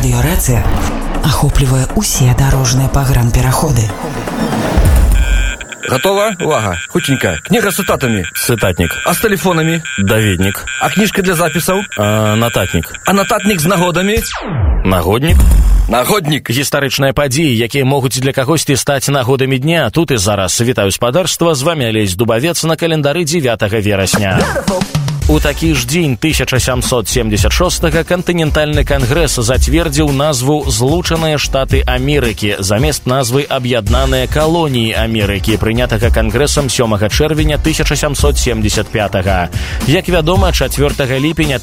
Радиорация охоплівае усе дорожныя пагранпераходы. Готово? Увага. Хутенько. Книга с цитатами. Цитатник. А с телефонами? Даведник. А книжка для записаў? Нататник. А нататник з нагодами? Нагодник. Нагодник. Гістарычныя падзеі, якія могуць для кагосьці стаць нагодамі дня. Тут і зараз. Вітаю спадарства, з вами Алесь Дубавец на календары 9 верасня. У такі ж дзень 1776-го кантынентальны кангрэс зацвердзіў назву «Злучаныя Штаты Амерыкі» замест назвы «Аб'яднаныя калоніі Амерыкі», прынятага кангрэсам 7 чэрвеня 1775-го. Як вядома, 4 ліпеня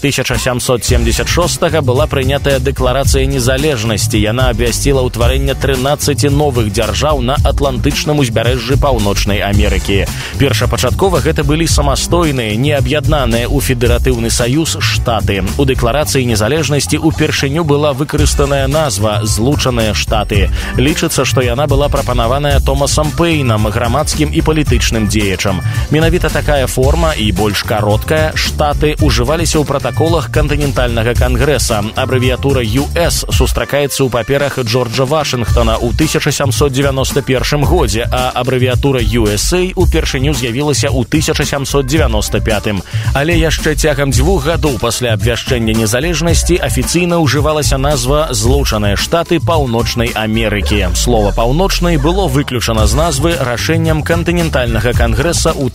1776-го была прынятая дэкларацыя незалежнасці. Яна абвясціла ўтварэнне 13 новых дзяржаў на атлантычным узбярэжжы Паўночнай Амерыкі. Першапачаткова гэта былі самастойныя, неаб'яднаныя у федэратыўны саюз штаты. У дэкларацыі незалежнасці упершыню была выкарыстаная назва «Злучаныя Штаты». Лічыцца, што яна была прапанаваная Томасам Пэйнам, грамадскім і палітычным дзеячам. Менавіта такая форма і больш кароткая «Штаты» ужываліся ў пратаколах кантынентальнага кангрэса. Абрэвіятура «US» сустракаецца ў паперах Джорджа Вашынгтона ў 1791 годзе, а абрэвіятура «USA» упершыню з'явілася ў 1795. Але яшчэ цягам 2 гадоў пасля абвяшчэння незалежнасці афіцыйна ўжывалася назва «Злучаныя Штаты Паўночнай Амерыкі». Слова «паўночнай» было выключана з назвы рашэннем кантынентальнага кангрэса ў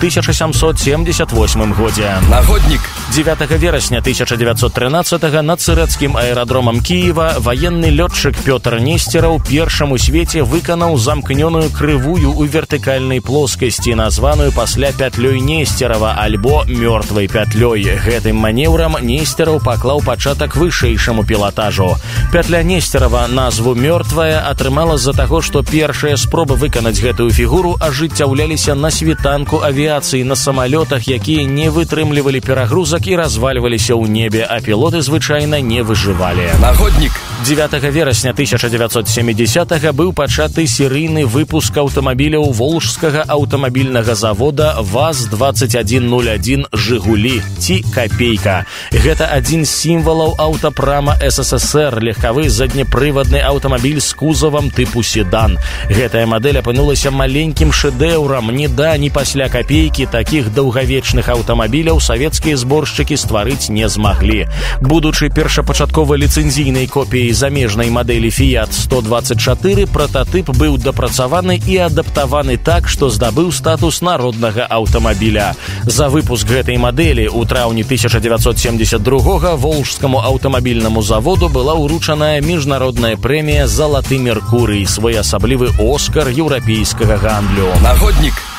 1778 годзе. Нагоднік. 9 верасня 1913-го над цырэцкім аэрадромам Кіева ваенны лётчык Пётр Несцераў першым у свеце выканаў замкнёную крывую ў вертыкальнай плоскасці, названую пасля пятлёй Несцерава альбо мёртвай пятлёй. Гэтым манеўрам Несцераў паклаў пачатак вышэйшаму пілатажу. Пятля Несцерава назву «Мёртвая» атрымала з-за таго, што першыя спробы выканаць гэтую фігуру ажыццяўляліся на світанку авіяцыі на самалётах, якія не вытрымлівалі перагрузак і развальваліся ў небе, а пілоты звычайна не выжывалі. Нагоднік. 9 верасня 1970-го быў пачаты серыйны выпуск аўтамабіляў волжскага аўтамабільнага завода ВАЗ-2101 «Жигули» ці «Копейка». Гэта адзін з сімвалаў аўтапрама СССР, легкавы заднепрывадны аўтамабіль з кузавам тыпу седан. Гэтая мадэль апынулася маленькім шэдэўрам. Ні да, ні пасля «Копейкі» такіх даўгавечных аўтамабіляў савецкія зборшчыкі стварыць не змаглі. Будучы першапачаткова ліцэнзійнай копіяй замежнай мадэлі Fiat 124, прататып быў дапрацаваны і адаптаваны так, што здабыў статус народнага аўтамабіля. За выпуск гэтай мадэлі у траўні 1972-го волжскаму аўтамабільнаму заводу была ўручаная міжнародная прэмія «Залаты Меркурый», своеасаблівы «Оскар» еўрапейскага гандлю. Нагоднік.